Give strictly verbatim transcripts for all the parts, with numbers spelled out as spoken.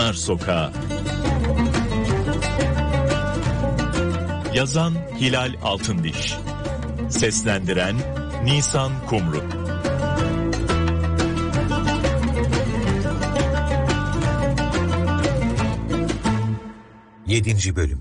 Nar Sokağı. Yazan Hilal Altındiş. Seslendiren Nisan Kumru. Yedinci Bölüm.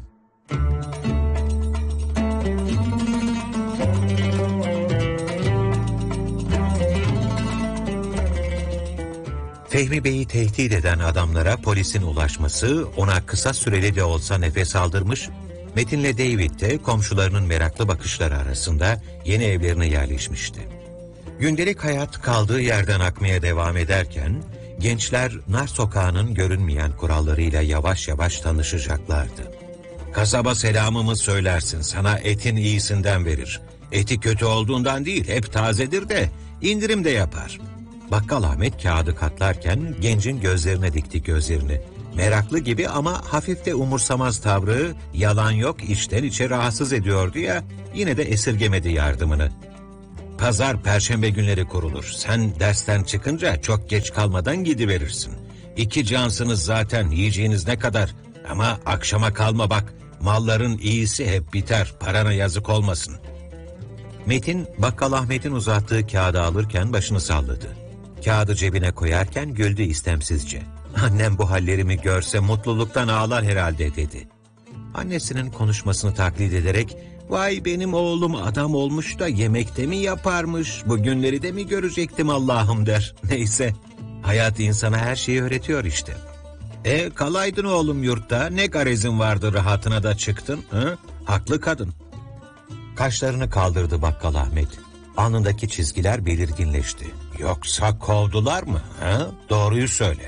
Fehmi Bey'i tehdit eden adamlara polisin ulaşması ona kısa süreli de olsa nefes aldırmış, Metin'le David de komşularının meraklı bakışları arasında yeni evlerine yerleşmişti. Gündelik hayat kaldığı yerden akmaya devam ederken, gençler Nar Sokağı'nın görünmeyen kurallarıyla yavaş yavaş tanışacaklardı. "Kasaba selamımı söylersin, sana etin iyisinden verir. Eti kötü olduğundan değil, hep tazedir de indirim de yapar." Bakkal Ahmet kağıdı katlarken gencin gözlerine dikti gözlerini. Meraklı gibi ama hafif de umursamaz tavrı, yalan yok içten içe rahatsız ediyordu ya, yine de esirgemedi yardımını. "Pazar perşembe günleri kurulur. Sen dersten çıkınca çok geç kalmadan gidiverirsin. İki cansınız zaten, yiyeceğiniz ne kadar. Ama akşama kalma bak, malların iyisi hep biter, parana yazık olmasın." Metin, Bakkal Ahmet'in uzattığı kağıdı alırken başını salladı. Kağıdı cebine koyarken güldü istemsizce. "Annem bu hallerimi görse mutluluktan ağlar herhalde," dedi. Annesinin konuşmasını taklit ederek, "Vay benim oğlum adam olmuş da yemekte mi yaparmış, bugünleri de mi görecektim Allah'ım," der. Neyse, hayat insana her şeyi öğretiyor işte. "E kalaydın oğlum yurtta, ne garezin vardı rahatına da çıktın, hı? Haklı kadın." Kaşlarını kaldırdı Bakkal Ahmet. Alnındaki çizgiler belirginleşti. "Yoksa kovdular mı? Ha? Doğruyu söyle."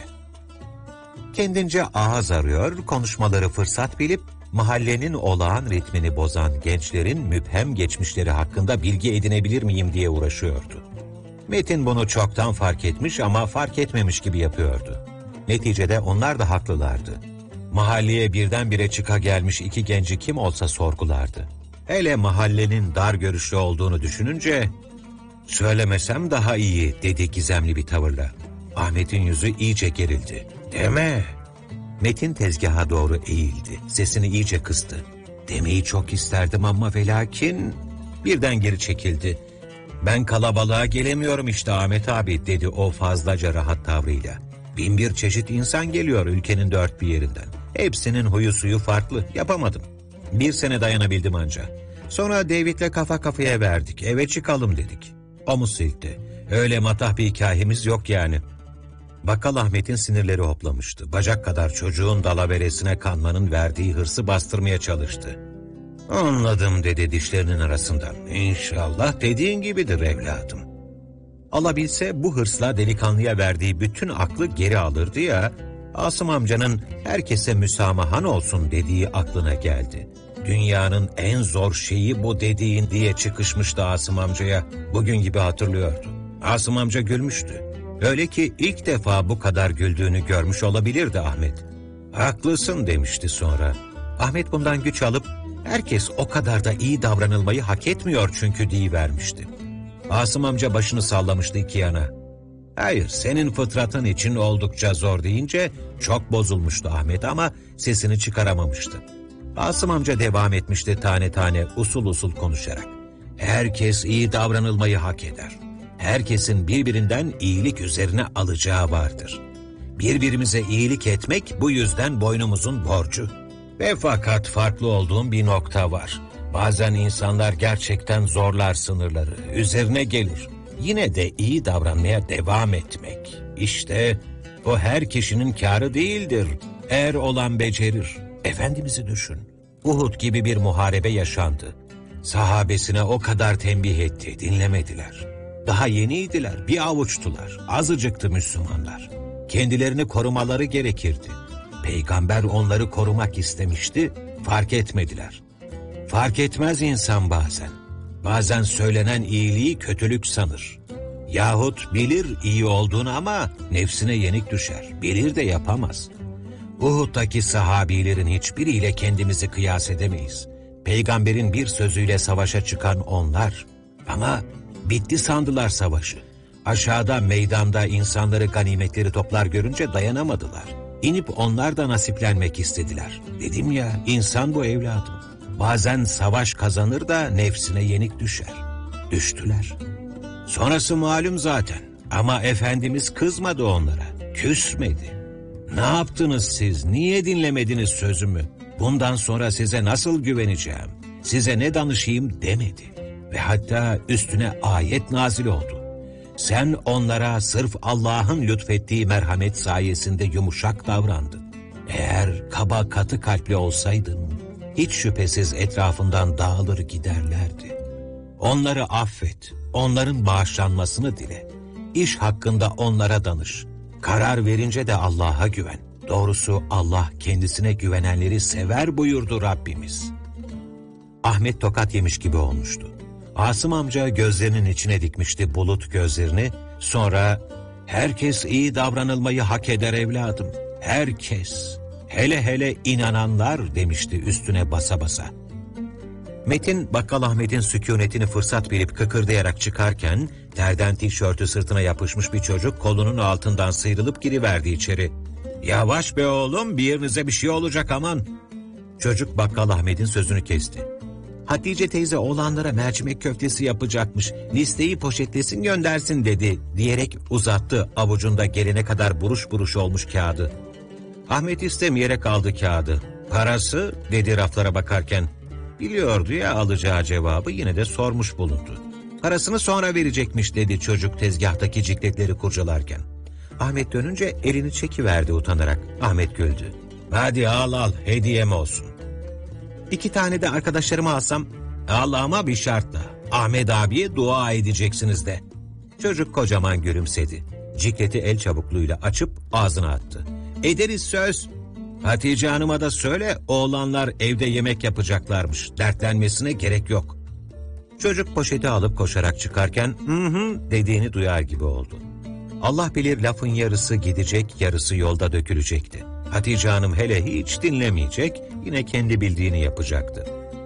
Kendince ağız arıyor, konuşmaları fırsat bilip mahallenin olağan ritmini bozan gençlerin müphem geçmişleri hakkında bilgi edinebilir miyim diye uğraşıyordu. Metin bunu çoktan fark etmiş ama fark etmemiş gibi yapıyordu. Neticede onlar da haklılardı. Mahalleye birdenbire çıka gelmiş iki genci kim olsa sorgulardı. Hele mahallenin dar görüşlü olduğunu düşününce, "Söylemesem daha iyi," dedi gizemli bir tavırla. Ahmet'in yüzü iyice gerildi. "Deme." Metin tezgaha doğru eğildi. Sesini iyice kıstı. "Demeyi çok isterdim ama ve lakin..." Birden geri çekildi. "Ben kalabalığa gelemiyorum işte Ahmet abi," dedi o fazlaca rahat tavrıyla. "Bin bir çeşit insan geliyor ülkenin dört bir yerinden. Hepsinin huyu suyu farklı. Yapamadım. Bir sene dayanabildim anca. Sonra David'le kafa kafaya verdik. Eve çıkalım dedik." Omuz silkti. "Öyle matah bir hikayemiz yok yani." Bakkal Ahmet'in sinirleri hoplamıştı. Bacak kadar çocuğun dalaveresine kanmanın verdiği hırsı bastırmaya çalıştı. "Anladım," dedi dişlerinin arasından. "İnşallah dediğin gibidir evladım." Alabilse bu hırsla delikanlıya verdiği bütün aklı geri alırdı ya, Asım amcanın herkese müsamahan olsun dediği aklına geldi. "Dünyanın en zor şeyi bu dediğin," diye çıkışmıştı Asım amcaya. Bugün gibi hatırlıyordu. Asım amca gülmüştü. Öyle ki ilk defa bu kadar güldüğünü görmüş olabilirdi Ahmet. "Haklısın," demişti sonra. Ahmet bundan güç alıp, "Herkes o kadar da iyi davranılmayı hak etmiyor çünkü," deyivermişti. Asım amca başını sallamıştı iki yana. "Hayır, senin fıtratın için oldukça zor," deyince çok bozulmuştu Ahmet ama sesini çıkaramamıştı. Asım amca devam etmişti tane tane usul usul konuşarak. "Herkes iyi davranılmayı hak eder. Herkesin birbirinden iyilik üzerine alacağı vardır. Birbirimize iyilik etmek bu yüzden boynumuzun borcu. Ve fakat farklı olduğum bir nokta var. Bazen insanlar gerçekten zorlar sınırları, üzerine gelir. Yine de iyi davranmaya devam etmek. İşte o her kişinin kârı değildir. Er olan becerir. Efendimiz'i düşün. Uhud gibi bir muharebe yaşandı. Sahabesine o kadar tembih etti, dinlemediler. Daha yeniydiler, bir avuçtular. Azıcıktı Müslümanlar. Kendilerini korumaları gerekirdi. Peygamber onları korumak istemişti, fark etmediler. Fark etmez insan bazen. Bazen söylenen iyiliği kötülük sanır. Yahut bilir iyi olduğunu ama nefsine yenik düşer. Bilir de yapamaz. Uhud'daki sahabilerin hiçbiriyle kendimizi kıyas edemeyiz. Peygamberin bir sözüyle savaşa çıkan onlar. Ama bitti sandılar savaşı. Aşağıda meydanda insanları ganimetleri toplar görünce dayanamadılar. İnip onlar da nasiplenmek istediler. Dedim ya, insan bu evladım. Bazen savaş kazanır da nefsine yenik düşer. Düştüler. Sonrası malum zaten. Ama Efendimiz kızmadı onlara, küsmedi. Ne yaptınız siz, niye dinlemediniz sözümü? Bundan sonra size nasıl güveneceğim, size ne danışayım demedi. Ve hatta üstüne ayet nazil oldu. Sen onlara sırf Allah'ın lütfettiği merhamet sayesinde yumuşak davrandın. Eğer kaba katı kalpli olsaydın, hiç şüphesiz etrafından dağılır giderlerdi. Onları affet, onların bağışlanmasını dile. İş hakkında onlara danış. Karar verince de Allah'a güven. Doğrusu Allah kendisine güvenenleri sever buyurdu Rabbimiz. Ahmet tokat yemiş gibi olmuştu. Asım amca gözlerinin içine dikmişti bulut gözlerini. Sonra herkes iyi davranılmayı hak eder evladım. Herkes. Hele hele inananlar demişti üstüne basa basa. Metin, Bakkal Ahmet'in sükunetini fırsat bilip kıkırdayarak çıkarken, terden tişörtü sırtına yapışmış bir çocuk kolunun altından sıyrılıp giriverdi içeri. ''Yavaş be oğlum, bir yerinize bir şey olacak aman.'' Çocuk Bakkal Ahmet'in sözünü kesti. ''Hatice teyze oğlanlara mercimek köftesi yapacakmış, listeyi poşetlesin göndersin dedi.'' diyerek uzattı avucunda gelene kadar buruş buruş olmuş kağıdı. Ahmet istemeyerek aldı kağıdı. ''Parası?'' dedi raflara bakarken. Biliyordu ya alacağı cevabı, yine de sormuş bulundu. ''Parasını sonra verecekmiş.'' dedi çocuk tezgahtaki cikletleri kurcalarken. Ahmet dönünce elini çekiverdi utanarak. Ahmet güldü. ''Hadi al al, hediyem olsun.'' ''İki tane de arkadaşlarıma alsam?'' ''Allah'ıma bir şartla. Ahmet abiye dua edeceksiniz de.'' Çocuk kocaman gülümsedi. Cikleti el çabukluğuyla açıp ağzına attı. ''Ederiz söz.'' ''Hatice Hanım'a da söyle, oğlanlar evde yemek yapacaklarmış, dertlenmesine gerek yok.'' Çocuk poşeti alıp koşarak çıkarken hı hı dediğini duyar gibi oldu. Allah bilir lafın yarısı gidecek, yarısı yolda dökülecekti. Hatice Hanım hele hiç dinlemeyecek, yine kendi bildiğini yapacaktı.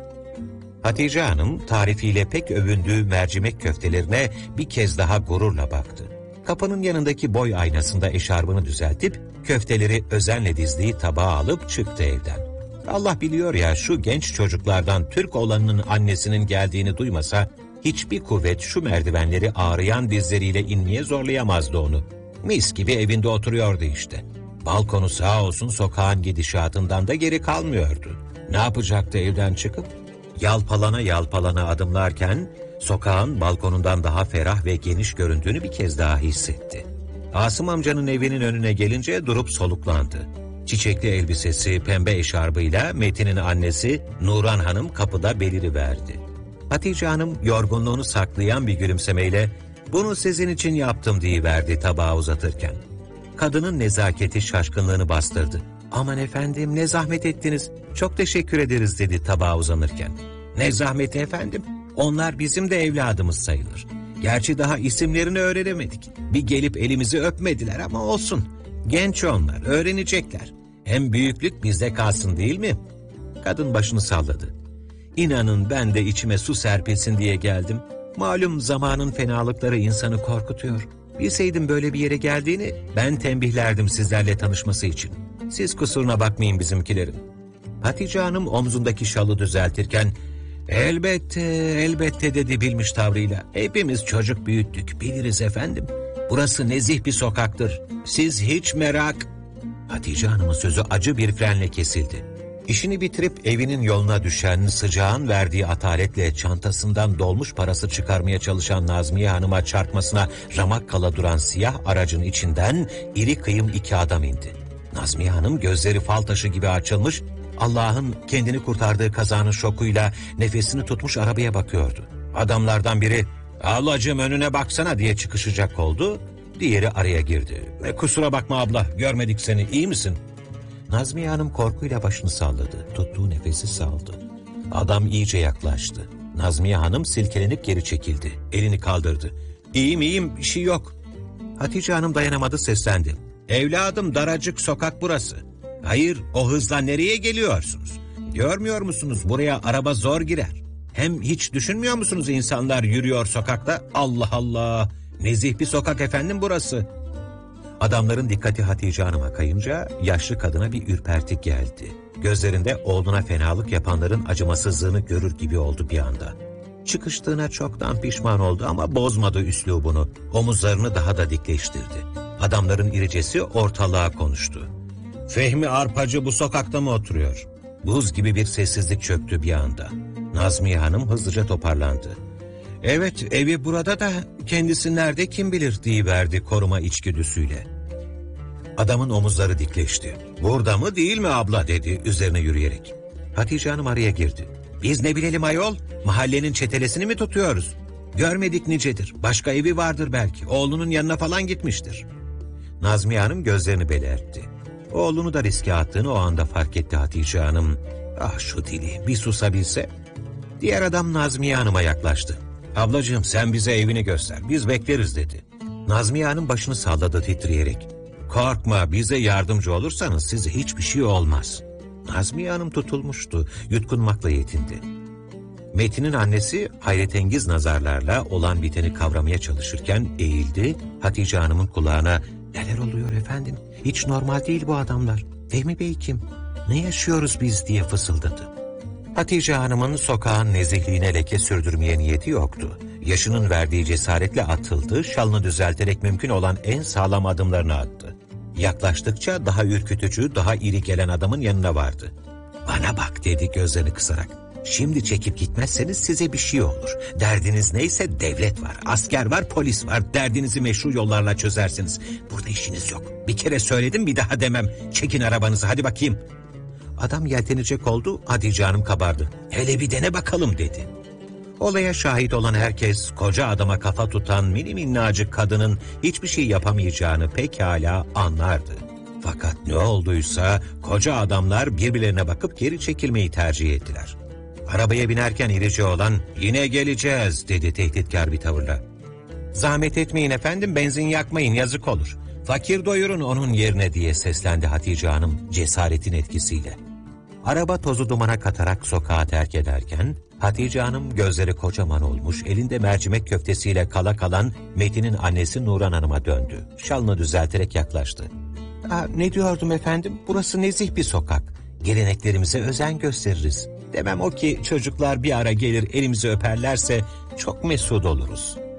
Hatice Hanım tarifiyle pek övündüğü mercimek köftelerine bir kez daha gururla baktı. Kapının yanındaki boy aynasında eşarbını düzeltip köfteleri özenle dizdiği tabağa alıp çıktı evden. Allah biliyor ya, şu genç çocuklardan Türk olanının annesinin geldiğini duymasa hiçbir kuvvet şu merdivenleri ağrıyan dizleriyle inmeye zorlayamazdı onu. Mis gibi evinde oturuyordu işte. Balkonu sağ olsun sokağın gidişatından da geri kalmıyordu. Ne yapacaktı evden çıkıp? Yalpalana yalpalana adımlarken sokağın balkonundan daha ferah ve geniş göründüğünü bir kez daha hissetti. Asım amcanın evinin önüne gelince durup soluklandı. Çiçekli elbisesi, pembe eşarbıyla Metin'in annesi Nuran Hanım kapıda beliriverdi. Hatice Hanım yorgunluğunu saklayan bir gülümsemeyle "Bunu sizin için yaptım" diyiverdi tabağı uzatırken. Kadının nezaketi şaşkınlığını bastırdı. "Aman efendim, ne zahmet ettiniz, çok teşekkür ederiz" dedi tabağa uzanırken. "Ne zahmeti efendim, onlar bizim de evladımız sayılır. Gerçi daha isimlerini öğrenemedik. Bir gelip elimizi öpmediler ama olsun. Genç onlar, öğrenecekler. Hem büyüklük bizde kalsın değil mi?" Kadın başını salladı. "İnanın ben de içime su serpilsin diye geldim. Malum zamanın fenalıkları insanı korkutuyor. Bilseydim böyle bir yere geldiğini ben tembihlerdim sizlerle tanışması için. Siz kusuruna bakmayın bizimkilerin." Hatice Hanım omzundaki şalı düzeltirken "Elbette, elbette" dedi bilmiş tavrıyla. "Hepimiz çocuk büyüttük, biliriz efendim. Burası nezih bir sokaktır. Siz hiç merak..." Hatice Hanım'ın sözü acı bir frenle kesildi. İşini bitirip evinin yoluna düşen, sıcağın verdiği ataletle çantasından dolmuş parası çıkarmaya çalışan Nazmiye Hanım'a çarpmasına ramak kala duran siyah aracın içinden iri kıyım iki adam indi. Nazmiye Hanım gözleri fal taşı gibi açılmış, Allah'ın kendini kurtardığı kazanın şokuyla nefesini tutmuş arabaya bakıyordu. Adamlardan biri "Ablacığım önüne baksana" diye çıkışacak oldu. Diğeri araya girdi. "E, kusura bakma abla, görmedik seni, iyi misin?" Nazmiye Hanım korkuyla başını salladı. Tuttuğu nefesi saldı. Adam iyice yaklaştı. Nazmiye Hanım silkelenip geri çekildi. Elini kaldırdı. "İyiyim iyiyim, bir şey yok." Hatice Hanım dayanamadı, seslendi. "Evladım, daracık sokak burası." "Hayır, o hızla nereye geliyorsunuz? Görmüyor musunuz, buraya araba zor girer. Hem hiç düşünmüyor musunuz insanlar yürüyor sokakta? Allah Allah, nezih bir sokak efendim burası." Adamların dikkati Hatice Hanım'a kayınca yaşlı kadına bir ürperti geldi. Gözlerinde oğluna fenalık yapanların acımasızlığını görür gibi oldu bir anda. Çıkıştığına çoktan pişman oldu ama bozmadı üslubunu. Omuzlarını daha da dikleştirdi. Adamların iricesi ortalığa konuştu. Fehmi Arpacı bu sokakta mı oturuyor? Buz gibi bir sessizlik çöktü bir anda. Nazmiye Hanım hızlıca toparlandı. Evet, evi burada da kendisi nerede kim bilir diyiverdi koruma içgüdüsüyle. Adamın omuzları dikleşti. Burada mı değil mi abla dedi üzerine yürüyerek. Hatice Hanım araya girdi. Biz ne bilelim ayol, mahallenin çetelesini mi tutuyoruz? Görmedik nicedir, başka evi vardır belki, oğlunun yanına falan gitmiştir. Nazmiye Hanım gözlerini belertti. Oğlunu da riske attığını o anda fark etti Hatice Hanım. Ah şu dili, bir susabilse. Diğer adam Nazmiye Hanım'a yaklaştı. Ablacığım sen bize evini göster, biz bekleriz dedi. Nazmiye Hanım başını salladı titreyerek. Korkma, bize yardımcı olursanız size hiçbir şey olmaz. Nazmiye Hanım tutulmuştu, yutkunmakla yetindi. Metin'in annesi hayretengiz nazarlarla olan biteni kavramaya çalışırken eğildi, Hatice Hanım'ın kulağına "Neler oluyor efendim? Hiç normal değil bu adamlar. Fehmi Bey kim? Ne yaşıyoruz biz?" diye fısıldadı. Hatice Hanım'ın sokağın nezihliğine leke sürdürmeye niyeti yoktu. Yaşının verdiği cesaretle atıldı, şalını düzelterek mümkün olan en sağlam adımlarını attı. Yaklaştıkça daha ürkütücü, daha iri gelen adamın yanına vardı. "Bana bak," dedi gözlerini kısarak. "Şimdi çekip gitmezseniz size bir şey olur. Derdiniz neyse devlet var, asker var, polis var. Derdinizi meşru yollarla çözersiniz. Burada işiniz yok. Bir kere söyledim, bir daha demem. Çekin arabanızı, hadi bakayım." Adam yeltenecek oldu, Hatice Hanım kabardı. "Hele bir dene bakalım," dedi. Olaya şahit olan herkes, koca adama kafa tutan mini minnacık kadının hiçbir şey yapamayacağını pekala anlardı. Fakat ne olduysa koca adamlar birbirlerine bakıp geri çekilmeyi tercih ettiler. Arabaya binerken irici olan "Yine geleceğiz," dedi tehditkar bir tavırla. "Zahmet etmeyin efendim, benzin yakmayın, yazık olur. Fakir doyurun onun yerine," diye seslendi Hatice Hanım cesaretin etkisiyle. Araba tozu dumana katarak sokağı terk ederken Hatice Hanım gözleri kocaman olmuş, elinde mercimek köftesiyle kala kalan Metin'in annesi Nuran Hanım'a döndü. Şalını düzelterek yaklaştı. "Aa, ne diyordum efendim, burası nezih bir sokak. Geleneklerimize özen gösteririz. Demem o ki çocuklar bir ara gelir elimizi öperlerse çok mesut oluruz."